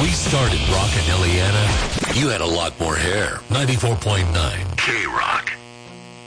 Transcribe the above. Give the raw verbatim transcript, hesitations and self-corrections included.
we started rockin' Illiana, you had a lot more hair. ninety-four point nine K-Rock.